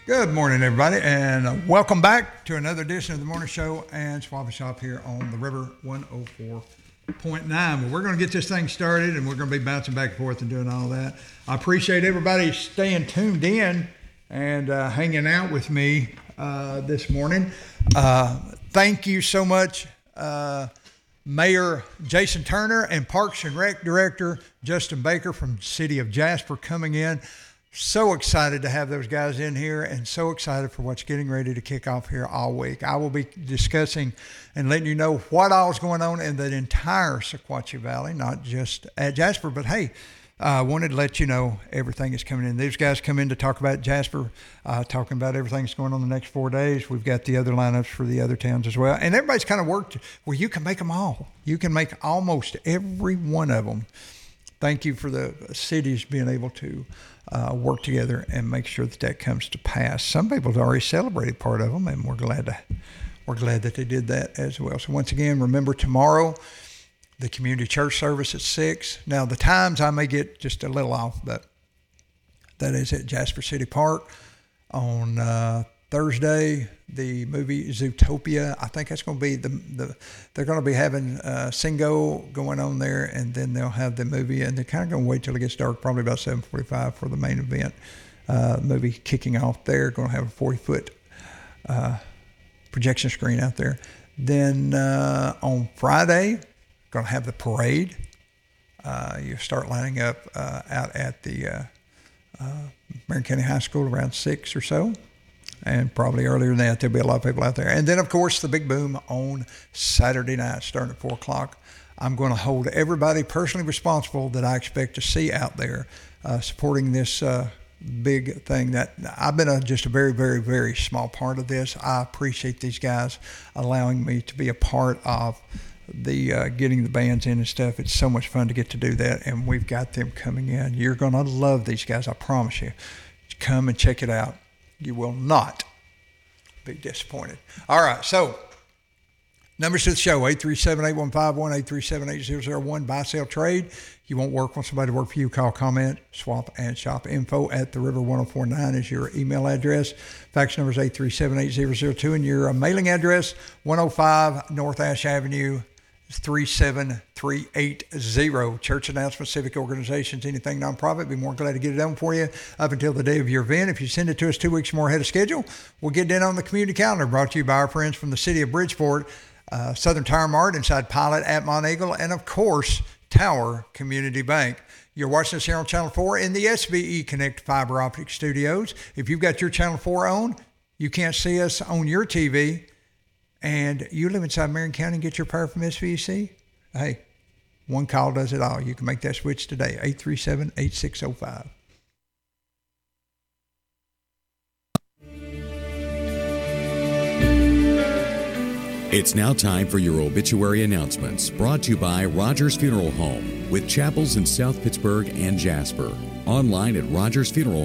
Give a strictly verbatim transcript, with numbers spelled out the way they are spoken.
Good morning, everybody, and welcome back to another edition of the Morning Show and Swap and Shop here on the River one oh four point nine. Well, we're going to get this thing started, and we're going to be bouncing back and forth and doing all that. I appreciate everybody staying tuned in and uh, hanging out with me uh, this morning. Uh, thank you so much, uh, Mayor Jason Turner and Parks and Rec Director Justin Baker from the City of Jasper coming in. So excited to have those guys in here and so excited for what's getting ready to kick off here all week. I will be discussing and letting you know what all is going on in the entire Sequatchie Valley, not just at Jasper, but hey, I uh, wanted to let you know everything is coming in. These guys come in to talk about Jasper, uh, talking about everything that's going on the next four days. We've got the other lineups for the other towns as well. And everybody's kind of worked where you can make them all. You can make almost every one of them. Thank you for the cities being able to uh, work together and make sure that that comes to pass. Some people have already celebrated part of them, and we're glad to we're glad that they did that as well. So once again, remember tomorrow, the community church service at six. Now the times I may get just a little off, but that is at Jasper City Park. On uh, Thursday, the movie Zootopia. I think that's going to be the the. They're going to be having uh, Singo going on there, and then they'll have the movie, and they're kind of going to wait till it gets dark, probably about seven forty-five for the main event. Uh, movie kicking off there. Going to have a forty foot uh, projection screen out there. Then uh, on Friday, going to have the parade. Uh, you start lining up uh, out at the uh, uh, Marion County High School around six or so. And probably earlier than that, there'll be a lot of people out there. And then, of course, the big boom on Saturday night, starting at four o'clock. I'm going to hold everybody personally responsible that I expect to see out there uh, supporting this uh, big thing. That I've been a, just a very, very, very small part of this. I appreciate these guys allowing me to be a part of the uh, getting the bands in and stuff. It's so much fun to get to do that, and we've got them coming in. You're going to love these guys, I promise you. Come and check it out. You will not be disappointed. All right, so numbers to the show, eight three seven, eight one five one, eight three seven, eight zero zero one, buy, sell, trade. You won't work, want somebody to work for you, call, comment, swap, and shop. Info at the river ten forty-nine is your email address. Fax number is eight three seven, eight zero zero two, and your uh, mailing address, one oh five North Ash Avenue, three seven three eight zero. Church announcements, civic organizations, anything nonprofit. Be more glad to get it done for you up until the day of your event. If you send it to us two weeks more ahead of schedule, we'll get it on the community calendar. Brought to you by our friends from the city of Bridgeport, uh, Southern Tire Mart inside Pilot at Monteagle, and of course, Tower Community Bank. You're watching us here on Channel four in the S V E Connect Fiber Optic Studios. If you've got your Channel four on, you can't see us on your T V, and you live inside Marion County and get your power from S V E C, hey, one call does it all. You can make that switch today, eight three seven, eight six zero five. It's now time for your obituary announcements, brought to you by Rogers Funeral Home, with chapels in South Pittsburgh and Jasper. Online at rogers funeral